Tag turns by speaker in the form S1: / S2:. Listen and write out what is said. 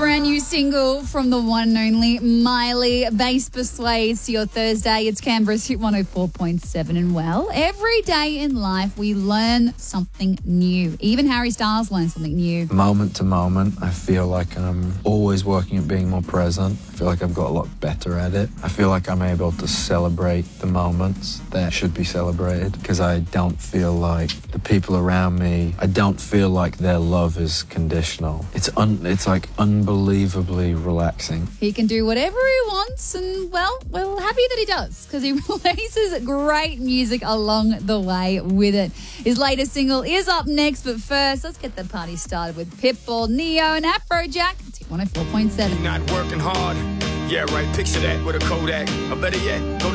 S1: brand new single from the one and only Miley. Bass persuades to your Thursday. It's Canberra's Hit 104.7. And well, every day in life we learn something new. Even Harry Styles learns something new.
S2: Moment to moment, I feel like I'm always working at being more present. I feel like I've got a lot better at it. I feel like I'm able to celebrate the moments that should be celebrated because I don't feel like the people around me, I don't feel like their love is conditional. It's like unbelievably relaxing.
S1: He can do whatever he wants, and well, we're happy that he does because he releases great music along the way with it. His latest single is up next, but first, let's get the party started with Pitbull, Neo, and Afrojack. It's 104.7.
S3: Not working hard. Yeah, right. Picture that with a Kodak. Or better yet, go